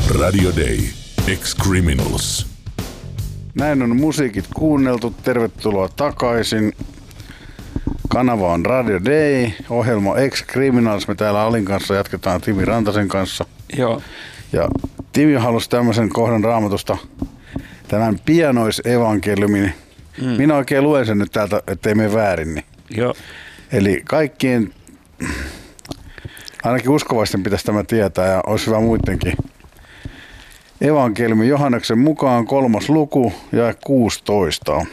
Radio Day. Ex-Criminals. Näin on musiikit kuunneltu. Tervetuloa takaisin. Kanava on Radio Day. Ohjelma Ex-Criminals. Me täällä Alin kanssa jatketaan Timi Rantasen kanssa. Joo. Ja Timi halusi tämmöisen kohdan Raamatusta. Tämän pianoisevankeliumin. Minä oikein luen sen nyt täältä, ettei mene väärin. Niin. Joo. Eli kaikkien, ainakin uskovaisten pitäisi tämä tietää ja olisi hyvä muidenkin. Evankeliumi Johanneksen mukaan 3. luku ja 16.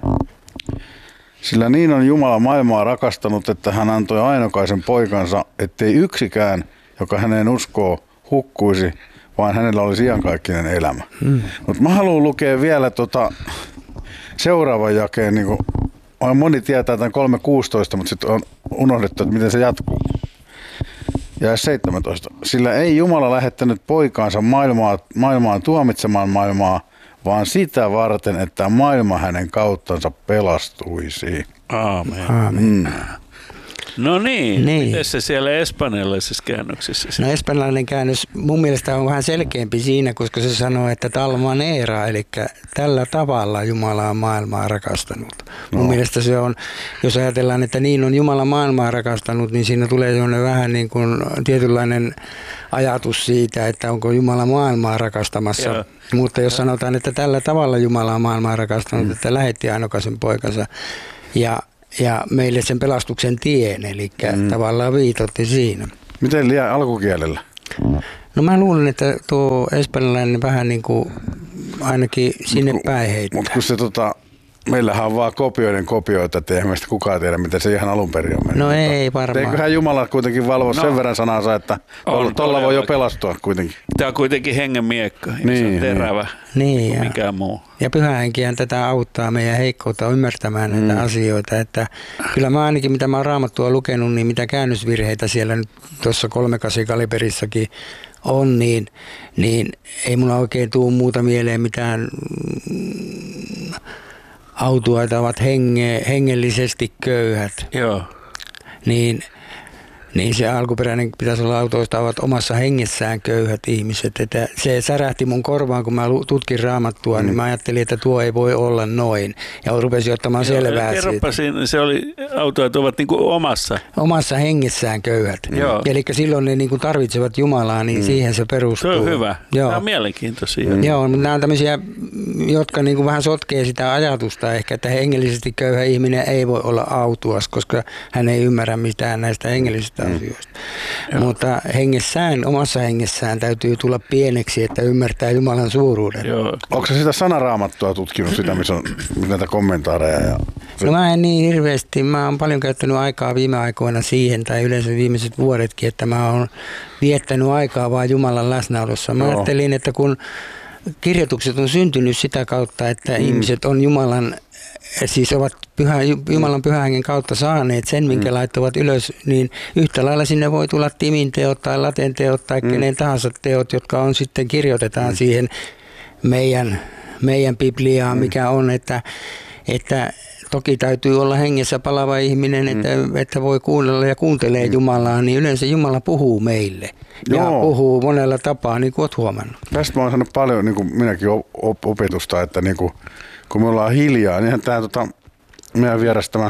Sillä niin on Jumala maailmaa rakastanut, että hän antoi ainokaisen poikansa, ettei yksikään, joka häneen uskoo, hukkuisi, vaan hänellä olisi iankaikkinen elämä. Mutta mä haluan lukea vielä seuraavan jakeen. Niin moni tietää tämän 3.16, mutta sitten on unohdettu, että miten se jatkuu. Ja 17. Sillä ei Jumala lähettänyt poikaansa maailmaan tuomitsemaan maailmaa, vaan sitä varten, että maailma hänen kauttansa pelastuisi. Aamen. No niin. Miten se siellä espanjalaisessa käännöksessä? No espanjalainen käännös mun mielestä on vähän selkeämpi siinä, koska se sanoo, että tal manera, eli tällä tavalla Jumala on maailmaa rakastanut. Mun mielestä se on, jos ajatellaan, että niin on Jumala maailmaa rakastanut, niin siinä tulee vähän niin kuin tietynlainen ajatus siitä, että onko Jumala maailmaa rakastamassa. Joo. Mutta jos sanotaan, että tällä tavalla Jumala on maailmaa rakastanut, että lähetti ainokaisen poikansa ja meille sen pelastuksen tien, eli tavallaan viitotti siinä. Miten liian alkukielellä? No mä luulen, että tuo espanjalainen vähän niin kuin ainakin sinne päin heittää. Mutta kun se meillähän on vaan kopioita, että eihän meistä kukaan tiedä, miten se ihan alun perin on mennyt. No ei varmaan. Eiköhän Jumala kuitenkin valvo sen verran sanansa, että tuolla voi jo pelastua kuitenkin. Tämä on kuitenkin hengen miekka, niin, se on terävä kuin mikään muu. Ja Pyhä Henkihän tätä auttaa meidän heikkoutta ymmärtämään näitä asioita. Että kyllä mä ainakin, mitä mä oon Raamattua lukenut, niin mitä käännösvirheitä siellä nyt tuossa 3.8 kaliberissakin on, niin ei mulla oikein tule muuta mieleen mitään autuaita ovat hengellisesti köyhät. Joo. Niin se alkuperäinen pitäisi olla autoista ovat omassa hengessään köyhät ihmiset. Että se särähti mun korvaan, kun mä tutkin Raamattua, niin mä ajattelin, että tuo ei voi olla noin. Ja rupesin ottamaan selvää siitä. Kerropa siinä, se oli autoit ovat niin kuin omassa hengessään köyhät. Eli silloin ne niin kuin tarvitsevat Jumalaa, niin siihen se perustuu. Se on hyvä. Joo. Tämä on mielenkiintoisia. Joo, mutta nämä on tämmöisiä, jotka niin kuin vähän sotkee sitä ajatusta ehkä, että hengellisesti köyhä ihminen ei voi olla autuas, koska hän ei ymmärrä mitään näistä hengellisistä asioista. Mutta omassa hengessään täytyy tulla pieneksi, että ymmärtää Jumalan suuruuden. Joo. Onko se sitä sanaraamattua tutkinut, sitä missä on näitä kommentaareja? No mä en niin hirveästi, mä oon paljon käyttänyt aikaa viime aikoina siihen, tai yleensä viimeiset vuodetkin, että mä oon viettänyt aikaa vaan Jumalan läsnäolossa. Mä ajattelin, että kun kirjoitukset on syntynyt sitä kautta, että ihmiset on siis ovat Jumalan Pyhän Hengen kautta saaneet sen, minkä laittavat ylös, niin yhtä lailla sinne voi tulla Timin teot tai Laten teot tai kenen tahansa teot, jotka on sitten kirjoitetaan siihen meidän Bibliaan, mikä on, että toki täytyy olla hengessä palava ihminen, että voi kuunnella ja kuuntelee Jumalaa, niin yleensä Jumala puhuu meille. Ja puhuu monella tapaa, niin kuin olet huomannut. Tästä mä oon saanut paljon, niin kuin minäkin opetusta, että niin kuin, kun me ollaan hiljaa, niin tämä meidän vieras tämä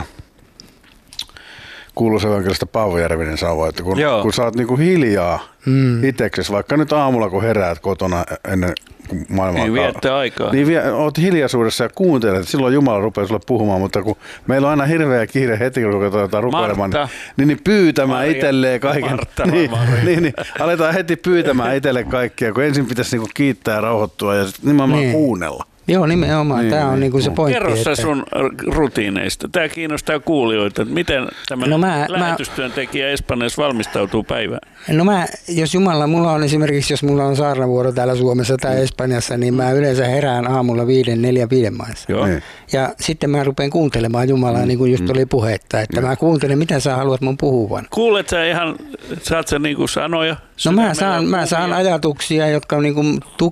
kuuluisa evankelista Paavo Järvinen sanoo, että kun sä oot niin kuin hiljaa itseksesi, vaikka nyt aamulla kun heräät kotona ennen kuin maailmaa niin viettää aikaa. Niin oot hiljaisuudessa ja kuuntelet, että silloin Jumala rupeaa sulle puhumaan, mutta kun meillä on aina hirveä kiire heti, kun ruvetaan rukoilemaan, niin pyytämään itselleen kaiken. Niin, aletaan heti pyytämään itselle kaikkea, kun ensin pitäisi niinku kiittää ja rauhoittua ja nimenomaan kuunnella. Joo, nimenomaan. Tämä on niinku se pointti. Kerro sä sun rutiineista. Tämä kiinnostaa kuulijoita, että miten tämmöinen lähetystyöntekijä Espanjassa valmistautuu päivään. No jos mulla on esimerkiksi, jos mulla on saarnavuoro täällä Suomessa tai Espanjassa, niin mä yleensä herään aamulla 4-5 maissa. Joo. Ja sitten mä rupean kuuntelemaan Jumalaa, niin kuin just oli puhetta, että mä kuuntelen, mitä sä haluat mun puhuvan. Kuulet sä saat sä niinku sanoja? No mä saan ajatuksia, jotka niinku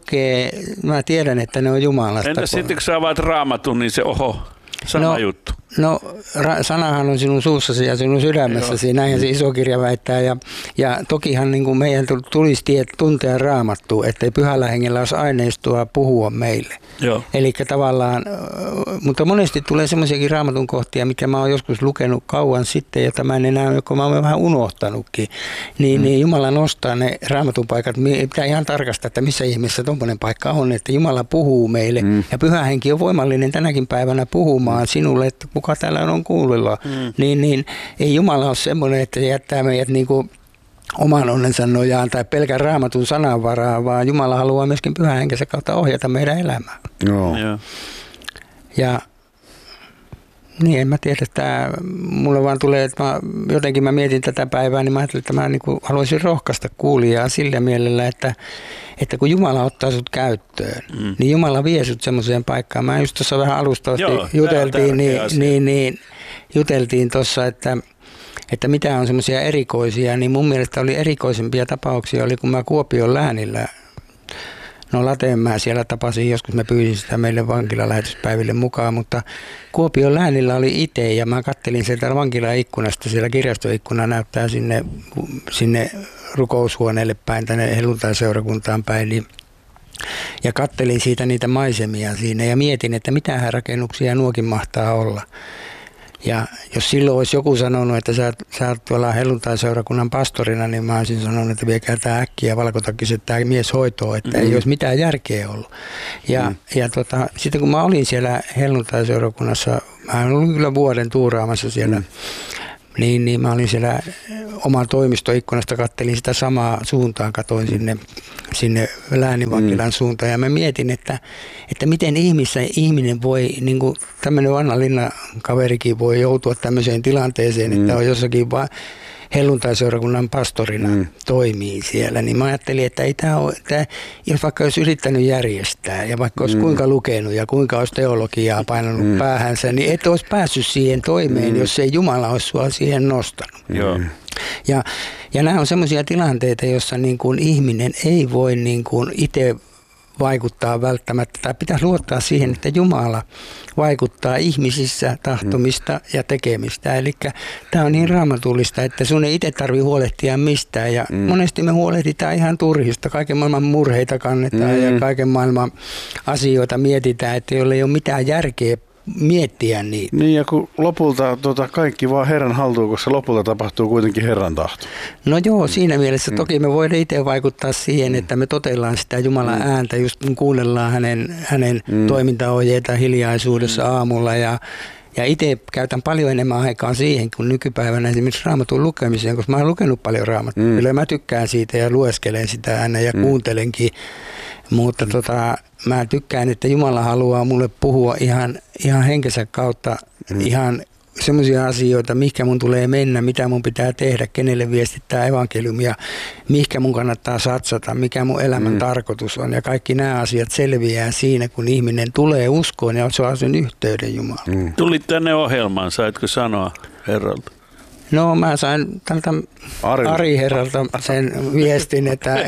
tukee, mä tiedän, että ne on Jumalasta. Entäs sitten kun sä avaat Raamatun, niin se sana juttu? No sanahan on sinun suussasi ja sinun sydämessäsi, näinhän se iso kirja väittää. Ja tokihan niin kuin meidän tulisi tuntea Raamattua, ettei pyhällä hengellä olisi aineistoa puhua meille. Eli tavallaan, mutta monesti tulee semmoisiakin Raamatun kohtia, mikä mä oon joskus lukenut kauan sitten, jota mä en enää, joko mä oon vähän unohtanutkin. Niin Jumala nostaa ne Raamatun paikat, pitää ihan tarkastaa, että missä ihmeessä tommoinen paikka on, että Jumala puhuu meille. Ja pyhä henki on voimallinen tänäkin päivänä puhumaan sinulle, että kuka täällä on kuulolla. Niin ei Jumala ole semmoinen, että se jättää meidät niin kuin oman onnensa nojaan tai pelkän Raamatun sananvaraa, vaan Jumala haluaa myöskin pyhän henkensä kautta ohjata meidän elämää. Ja niin, en mä tiedä, että mulle vaan tulee, että jotenkin mä mietin tätä päivää, niin mä ajattelin, että mä niin kuin haluaisin rohkaista kuulijaa sillä mielellä, että kun Jumala ottaa sut käyttöön, niin Jumala vie sut semmoiseen paikkaan. Mä just tuossa vähän alustavasti juteltiin tuossa, että mitä on semmoisia erikoisia, niin mun mielestä oli erikoisempia tapauksia, oli kun mä Kuopion läänillä, Lateenmäen siellä tapasin, joskus mä pyysin sitä meille vankilalähetyspäiville mukaan, mutta Kuopion läänillä oli itse ja mä kattelin sieltä vankilaikkunasta, siellä kirjastoikkuna näyttää sinne rukoushuoneelle päin, tänne helluntaiseurakuntaan päin, ja kattelin siitä niitä maisemia siinä ja mietin, että mitä rakennuksia nuokin mahtaa olla. Ja jos silloin olisi joku sanonut, että sä oot tuolla helluntaiseurakunnan pastorina, niin mä olisin sanonut, että viekää tää äkkiä valkotakkiset tää mies hoitoon, että ei olisi mitään järkeä ollut. Ja sitten kun mä olin siellä helluntaiseurakunnassa, mä olin kyllä vuoden tuuraamassa siellä, niin mä olin siellä oman toimistoikkunasta, kattelin sitä samaa suuntaan, katoin sinne lääninvankilan suuntaan ja mä mietin, että miten ihminen voi, niin kuin tämmöinen vanha linnakaverikin voi joutua tämmöiseen tilanteeseen, että on jossakin vaan helluntaiseurakunnan pastorina toimii siellä, niin mä ajattelin, että ei tämä ole, jos vaikka olisi yrittänyt järjestää ja vaikka olisi kuinka lukenut ja kuinka olisi teologiaa painanut päähänsä, niin et olisi päässyt siihen toimeen, jos ei Jumala olisi sua siihen nostanut. Ja nämä on semmoisia tilanteita, joissa niin kuin ihminen ei voi niin kuin itse vaikuttaa välttämättä, tai pitäisi luottaa siihen, että Jumala vaikuttaa ihmisissä tahtomista ja tekemistä. Eli tämä on niin raamatullista, että sun ei itse tarvitse huolehtia mistään. Ja monesti me huolehditaan ihan turhista. Kaiken maailman murheita kannetaan ja kaiken maailman asioita mietitään, että jolle ei ole mitään järkeä miettiä niitä. Niin, ja kun lopulta kaikki vaan Herran haltuun, koska lopulta tapahtuu kuitenkin Herran tahto. No joo, siinä mielessä toki me voidaan itse vaikuttaa siihen, että me totellaan sitä Jumalan ääntä, just kun kuunnellaan hänen toimintaohjeita hiljaisuudessa aamulla ja itse käytän paljon enemmän aikaa siihen kuin nykypäivänä esimerkiksi Raamatun lukemiseen, koska mä oon lukenut paljon Raamattua. Kyllä mä tykkään siitä ja lueskelen sitä aina ja kuuntelenkin. Mutta mä tykkään, että Jumala haluaa mulle puhua ihan henkensä kautta ihan semmoisia asioita, mihinkä mun tulee mennä, mitä mun pitää tehdä, kenelle viestittää evankeliumia, mihinkä mun kannattaa satsata, mikä mun elämän tarkoitus on. Ja kaikki nämä asiat selviää siinä, kun ihminen tulee uskoon ja saa sen yhteyden Jumalaan. Tulit tänne ohjelmaan, saitko sanoa Herralta? No mä sain tältä Ari Herralta sen viestin,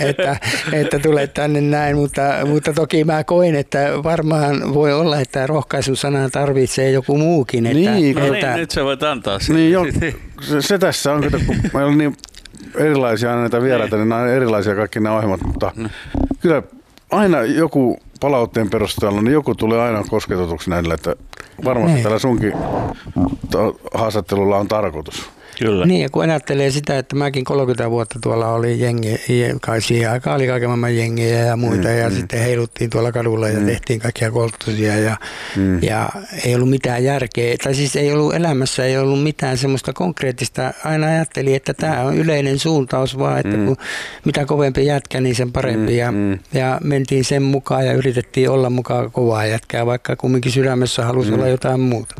että tulet tänne näin, mutta toki mä koin, että varmaan voi olla, että rohkaisun sanaa tarvitsee joku muukin. Niin, nyt sä voit antaa sen. Niin, se tässä on, kun meillä on niin erilaisia aina näitä vieraita, niin nämä on erilaisia kaikki nämä ohjelmat, mutta kyllä aina joku palautteen perusteella, niin joku tulee aina kosketetuksi näillä, että varmasti tällä sunkin haastattelulla on tarkoitus. Kyllä. Niin, ja kun ajattelee sitä, että mäkin 30 vuotta tuolla oli jengi, kai siihen aikaan oli kaiken maailman jengejä ja muita, ja sitten heiluttiin tuolla kadulla ja tehtiin kaikkia kolttusia, ja ei ollut mitään järkeä, tai siis ei ollut elämässä, ei ollut mitään semmoista konkreettista, aina ajattelin, että tämä on yleinen suuntaus vaan, että kun mitä kovempi jätkä, niin sen parempi, ja mentiin sen mukaan ja yritettiin olla mukaan kovaa jätkää, vaikka kumminkin sydämessä halusi olla jotain muuta.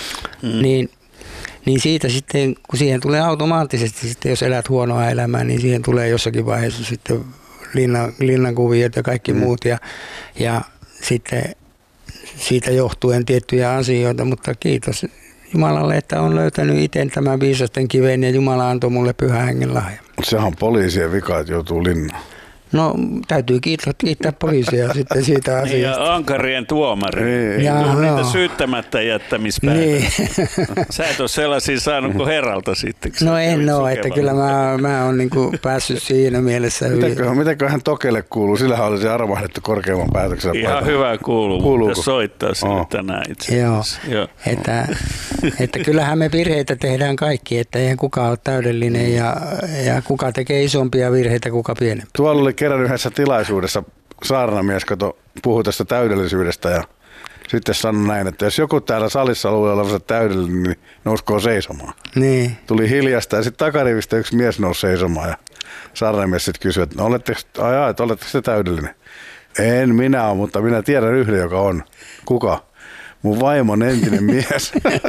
Niin siitä sitten, kun siihen tulee automaattisesti, sitten jos elät huonoa elämää, niin siihen tulee jossakin vaiheessa sitten linnankuviot ja kaikki muut. Ja sitten siitä johtuen tiettyjä asioita, mutta kiitos Jumalalle, että on löytänyt itse tämän viisasten kiven ja Jumala antoi mulle pyhän hengen lahjan. Sehän on poliisien vika, että joutuu linnaan. No täytyy kiittää poliisia sitten siitä asiasta. Ja ankarien tuomari. Niitä syyttämättä jättämispäivä. Niin. Sä et ole sellaisia saanut kuin herralta sitten. No en ole, että kyllä mä oon niinku päässyt siinä mielessä hyvin. Mitenköhän Tokelle kuuluu? Sillähän olisi arvahdettu korkeamman päätöksen. Ihan hyvä kuuluu, mutta soittaa sille tänään itse asiassa. Joo. Että kyllähän me virheitä tehdään kaikki, että eihän kukaan ole täydellinen ja kuka tekee isompia virheitä, kuka pienempiä. Tuolla oli kerran yhdessä tilaisuudessa saarnamies, puhui tästä täydellisyydestä ja sitten sanoi näin, että jos joku täällä salissa luulee olevansa täydellinen, niin nouskoon seisomaan. Niin. Tuli hiljasta ja sitten takarivistä yksi mies nousi seisomaan ja saarnamies sitten kysyi, että oletteko te täydellinen? En minä ole, mutta minä tiedän yhden, joka on. Kuka? Mun vaimon entinen mies.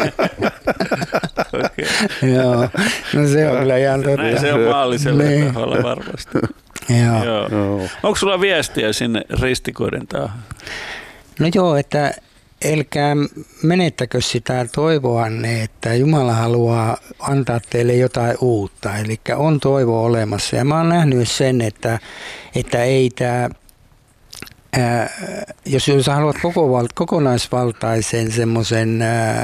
Joo, no se on kyllä ihan totta. Näin se on maallisella taholla varmasti. Joo. Onko sulla viestiä sinne ristikoiden taahon? No joo, että älkää menettäkö sitä toivoanne, että Jumala haluaa antaa teille jotain uutta. Eli on toivo olemassa ja mä oon nähnyt sen, että ei tämä... Jos sä haluat kokonaisvaltaisen semmoisen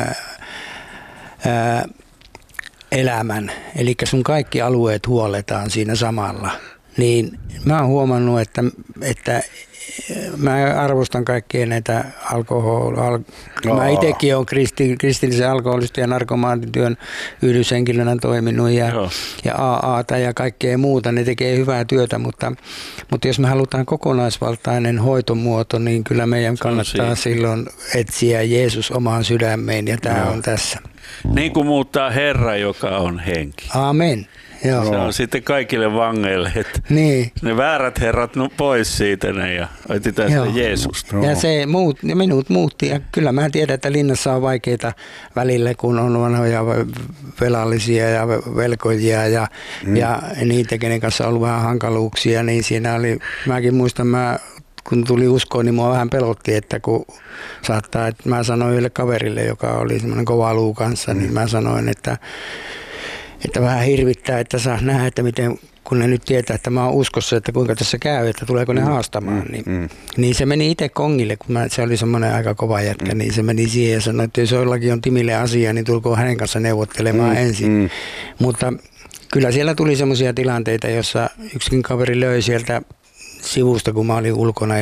elämän, eli sun kaikki alueet huoletaan siinä samalla, niin mä oon huomannut, että mä arvostan kaikkia näitä mä itsekin olen kristillisen alkoholista ja narkomaanityön yhdyshenkilönä toiminut ja AA:ta ja kaikkea muuta. Ne tekee hyvää työtä, mutta jos me halutaan kokonaisvaltainen hoitomuoto, niin kyllä meidän kannattaa silloin etsiä Jeesus omaan sydämeen ja tämä on tässä. Niin kuin muuttaa Herra, joka on henki. Amen. Joo. Se on sitten kaikille vangeille, että ne väärät herrat pois siitä ja otetaan sitä Jeesusta. Ja minut muutti ja kyllä mä tiedän, että linnassa on vaikeita välillä, kun on vanhoja velallisia ja velkojia ja niitä, kenen kanssa on ollut vähän hankaluuksia, niin siinä oli, mäkin muistan, kun tuli uskoon, niin mua vähän pelotti, että kun saattaa, että mä sanoin yhdelle kaverille, joka oli semmoinen kova luu kanssa, niin mä sanoin, että vähän hirvittää, että saa nähdä, että miten, kun ne nyt tietää, että mä oon uskossa, että kuinka tässä käy, että tuleeko ne haastamaan. Niin se meni itse kongille, kun se oli semmoinen aika kova jätkä, niin se meni siihen ja sanoi, että jos jollakin on Timille asia, niin tulkoon hänen kanssa neuvottelemaan ensin. Mutta kyllä siellä tuli semmoisia tilanteita, jossa yksikin kaveri löi sieltä sivusta, kun mä olin ulkona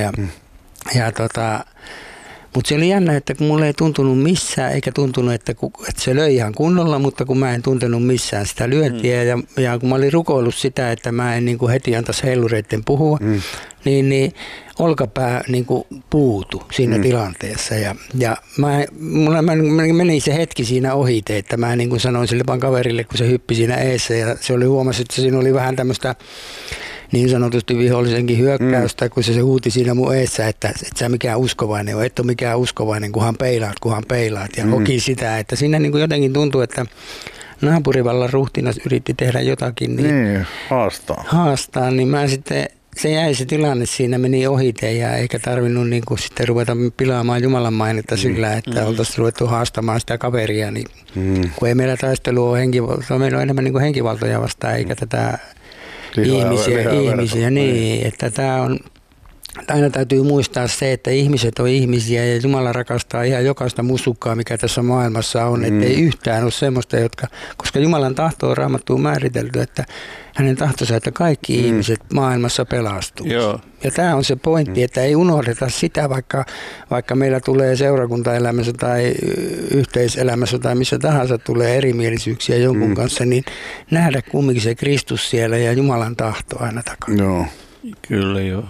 mutta se oli jännä, että kun mulle ei tuntunut missään, eikä tuntunut, että se löi ihan kunnolla, mutta kun mä en tuntenut missään sitä lyöntiä ja kun mä olin rukoillut sitä, että mä en niin kuin heti antaisi hellureitten puhua, niin olkapää niin kuin puutu siinä tilanteessa. Ja mulla meni se hetki siinä ohite, että mä niin kuin sanoin sille vaan kaverille, kun se hyppi siinä eessä ja se oli huomasi, että siinä oli vähän tämmöistä niin sanotusti vihollisenkin hyökkäystä, kun se huuti siinä mun eessä, että et sä mikään uskovainen ole, et ole mikään uskovainen, kunhan peilaat. Ja koki sitä, että siinä niin kuin jotenkin tuntui, että naapurivallan ruhtinas yritti tehdä jotakin. Niin haastaa, niin mä sitten, se jäi se tilanne siinä, meni ohite ja eikä tarvinnut niin kuin sitten ruveta pilaamaan Jumalan mainetta sillä, että oltaisiin ruvettu haastamaan sitä kaveria. Niin, kun ei meillä taistelu ole meillä on enemmän niin kuin henkivaltoja vastaan, eikä tätä ihmisiä, niin, että tämä on, aina täytyy muistaa se, että ihmiset on ihmisiä ja Jumala rakastaa ihan jokaista musukkaa, mikä tässä maailmassa on, ettei yhtään ole semmoista, koska Jumalan tahto on Raamattuun määritelty, että hänen tahtonsa, että kaikki ihmiset maailmassa pelastuu. Joo. Ja tämä on se pointti, että ei unohdeta sitä, vaikka meillä tulee seurakuntaelämässä tai yhteiselämässä tai missä tahansa tulee erimielisyyksiä jonkun kanssa, niin nähdä kumminkin se Kristus siellä ja Jumalan tahto aina takana. Joo. Kyllä joo.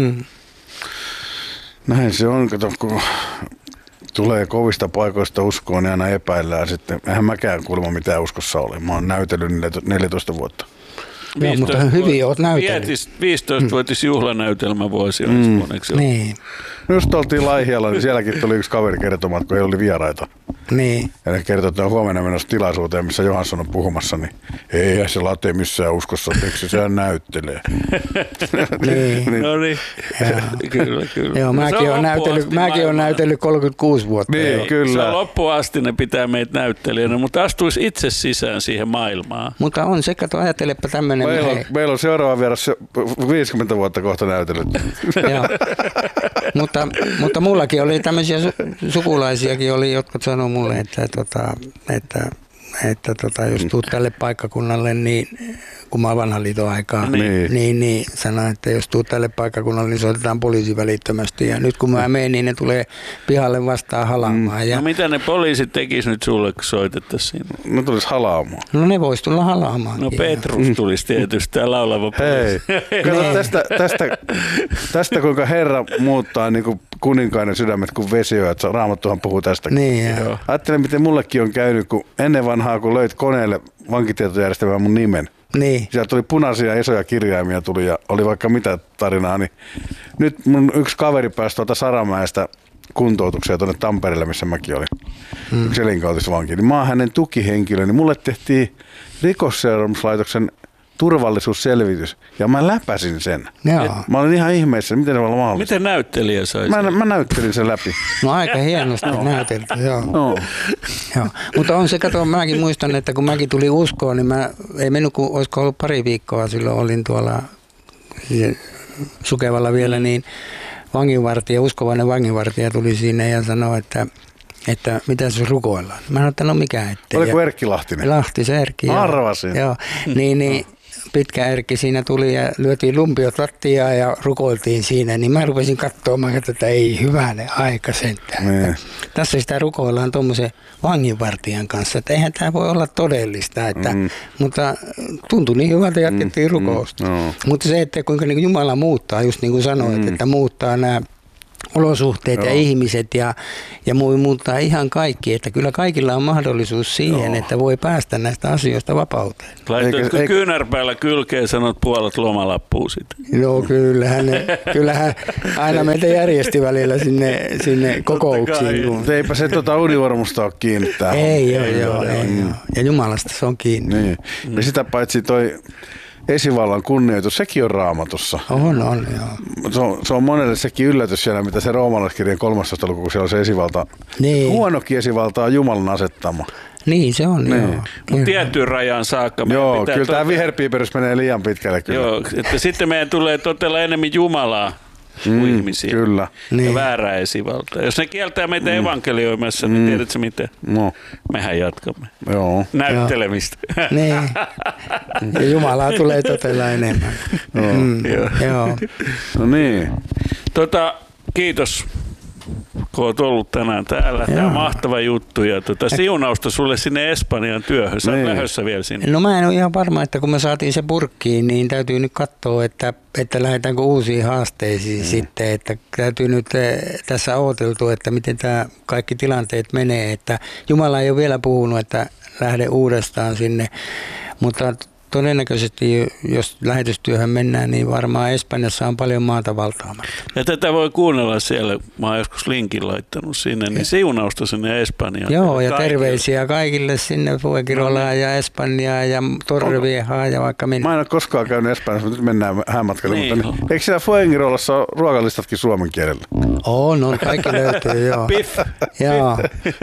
Näin se on, kato, kun tulee kovista paikoista uskoon, niin aina epäillään sitten. Eihän mäkään kuulemma mitään uskossa ole. Mä oon näytellyt 14 vuotta. Joo, mutta hyvin oot näytellyt. 15-vuotis juhlanäytelmävuosi on niin. Just oltiin Laihialla, niin sielläkin tuli yksi kaveri kertomaan, kun ei oli vieraita. Niin. Ja ne kertoi, että on huomenna menossa tilaisuuteen, missä Johansson on puhumassa, niin eihän se late missään uskossa, eikö sehän näyttelee. Niin. No niin, kyllä. Joo, mäkin olen näytellyt 36 vuotta. Niin, kyllä. Se on loppuun asti, ne pitää meitä näyttelijänä, mutta astuisi itse sisään siihen maailmaan. Mutta on se, kato, ajattelepa tämmöinen, Meillä on seuraava vieras 50 vuotta kohta näytellyt. Joo. Mutta mullakin oli tämmöisiä sukulaisiakin, jotka sanoi mulle, että jos tuut tälle paikkakunnalle, niin kun mä oon vanhan liiton aikaa, niin sanoin, että jos tuut tälle paikkakunnalle, niin soitetaan poliisi välittömästi. Ja nyt kun mä menen, niin ne tulee pihalle vastaan halaamaan. No mitä ne poliisit tekis nyt sulle, kun soitettaisiin? No tulisi halaamaan. No ne vois tulla halaamaan. No Petrus tulisi tietysti, tämä laulava poliisi. Hei, kato tästä kuinka Herra muuttaa niin kuin kuninkainen sydämet kuin vesiö, että Raamattuhan puhuu tästäkin. Niin, ajattele, miten mullekin on käynyt, kun ennen vanhaa, kun löit koneelle vankitietojärjestelmään mun nimen. Niin. Sieltä tuli punaisia isoja kirjaimia tuli ja oli vaikka mitä tarinaa, niin nyt mun yksi kaveri pääsi tuolta Saramäestä kuntoutukseen tuonne Tampereelle, missä mäkin olin, yksi elinkautisvanki. Niin mä oon hänen tukihenkilö, niin mulle tehtiin Rikosseuraamuslaitoksen turvallisuusselvitys ja mä läpäsin sen. Mä olin ihan ihmeessä, miten se voi olla mahdollista. Miten näyttelijä sai sen? Mä näyttelin sen läpi. No aika hienosti näytelty, joo. Joo. Mutta on se, kato, mäkin muistan, että kun mäkin tulin uskoon, niin ei mennyt kuin, olisiko ollut pari viikkoa, silloin olin tuolla Sukevalla vielä, niin uskovainen vanginvartija tuli sinne ja sanoi, että mitä se rukoillaan. Mä sanoin, että no mikä ettei. Oliko Erkki Lahtinen? Se Erkki, joo. Arvasin. Joo, niin pitkä Erkki siinä tuli ja lyötiin lumpiot lattiaan ja rukoiltiin siinä, niin mä rupesin katsomaan, että ei hyvänen aika sentään. Tässä sitä rukoillaan tuommoisen vanginvartijan kanssa, että eihän tämä voi olla todellista, mutta tuntui niin hyvältä, jatkettiin rukousta. Mutta se, että kuinka niin Jumala muuttaa, just niin kuin sanoit, että muuttaa nämä olosuhteet ja ihmiset ja muuttaa ihan kaikki, että kyllä kaikilla on mahdollisuus siihen, että voi päästä näistä asioista vapauteen. Laitoitko kyynärpäällä kylkeen, sanot puolet lomalappuun sitten? Joo, kyllähän aina meitä järjesti välillä sinne kokouksiin. Eipä se univormusta ole kiinni tähän. Ei. Ja Jumalasta se on kiinni. Niin. Ja sitä paitsi toi esivallan kunnioitus, sekin on Raamatussa. On, joo. Se on monelle sekin yllätys siellä, mitä se roomalaiskirjan 13. luku, kun siellä on se esivalta. Niin. Huonokin esivalta on Jumalan asettama. Niin se on, niin. Joo. Mutta tiettyyn rajaan saakka. Joo, kyllä tämä viherpiiperys menee liian pitkälle. Kyllä. Joo, että sitten meidän tulee totella enemmän Jumalaa kuin ihmisiä. Kyllä. Ja väärää esivaltaa. Jos ne kieltää meitä evankelioimassa, niin tiedätkö miten? No. Mehän jatkamme. Joo. Näyttelemistä. Niin. Ja Jumalaa tulee totella enemmän. Joo. No niin. Kiitos, kun olet ollut tänään täällä. Tämä on mahtava juttu ja siunausta sulle sinne Espanjan työhön. Sä oot lähdössä vielä sinne. No mä en ole ihan varma, että kun me saatiin se purkkiin, niin täytyy nyt katsoa, että lähdetäänkö uusiin haasteisiin sitten. Että täytyy nyt tässä odoteltu, että miten tämä kaikki tilanteet menee. Että Jumala ei ole vielä puhunut, että lähde uudestaan sinne, mutta todennäköisesti, jos lähetystyöhön mennään, niin varmaan Espanjassa on paljon maata valtaamatta. Ja tätä voi kuunnella siellä, mä oon joskus linkin laittanut sinne, niin siunausta sinne Espanjaan. Joo, ja terveisiä kaikille sinne Fuengirolaan ja Espanjaan ja Torreviehaan ja vaikka minne. Mä en ole koskaan käynyt Espanjassa, mutta nyt mennään häämatkalle. Niin, mutta eikö siellä Fuengirolassa ole ruokalistatkin suomen kielellä? On, kaikki löytyy, joo. Piff. Joo.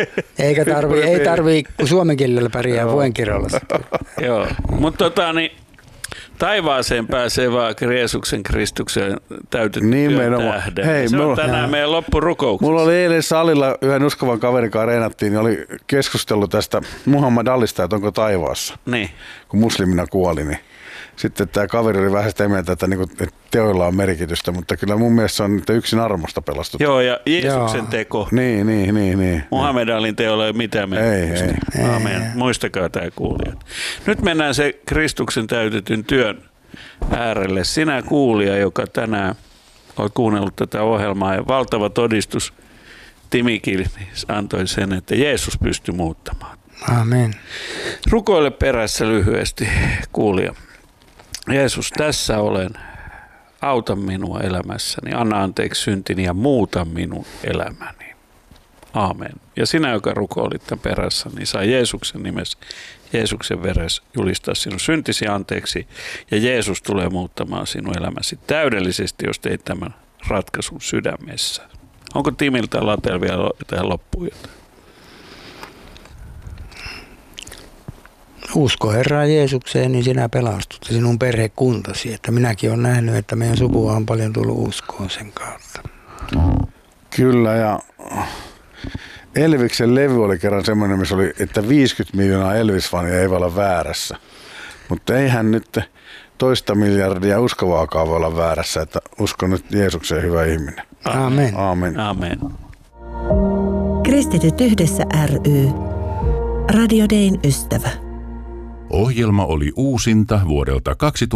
Ei tarvii, kun suomen kielellä pärjää Fuengirolassa. Joo, mutta taivaaseen pääsee vaan Jeesuksen Kristuksen täytetty työn tähden. Hei, se on tänään meidän loppurukouksessa. Mulla oli eilen salilla yhden uskovan kaverin kanssa reenattiin, niin oli keskustellut tästä Muhammad Alista, että onko taivaassa, kun muslimina kuoli. Niin sitten tämä kaveri oli vähän sitä mieltä, että teoilla on merkitystä, mutta kyllä mun mielestä se on yksin armosta pelastettu. Joo, ja Jeesuksen teko. Niin. Muhammed Alin teolla ei ole mitään merkitystä. Amen. Muistakaa tämä kuulijat. Nyt mennään se Kristuksen täytetyn työn äärelle. Sinä kuulija, joka tänään olet kuunnellut tätä ohjelmaa ja valtava todistus Timi Kilpi antoi sen, että Jeesus pystyi muuttamaan. Amen. Rukoile perässä lyhyesti, kuulija. Jeesus, tässä olen. Auta minua elämässäni, anna anteeksi syntini ja muuta minun elämäni. Aamen. Ja sinä, joka rukoilit tämän perässä, niin saa Jeesuksen nimessä, Jeesuksen veressä julistaa sinun syntisi anteeksi. Ja Jeesus tulee muuttamaan sinun elämäsi täydellisesti, jos teit tämän ratkaisun sydämessä. Onko Timiltä Latel vielä tähän loppuun jotain? usko Herraan Jeesukseen, niin sinä pelastut ja sinun perhekuntasi. Että minäkin olen nähnyt, että meidän sukua on paljon tullut uskoon sen kautta. Kyllä, ja Elviksen levy oli kerran semmoinen, missä oli, että 50 miljoonaa Elvis-fania ei voi olla väärässä. Mutta eihän nyt 2 miljardia uskovaakaan voi olla väärässä, että uskon nyt Jeesukseen, hyvä ihminen. Aamen. Aamen. Amen. Kristityt yhdessä ry. Radio Dayn ystävä. Ohjelma oli uusinta vuodelta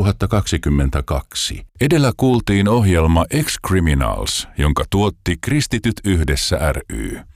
2022. Edellä kuultiin ohjelma Ex-Criminals, jonka tuotti Kristityt yhdessä ry.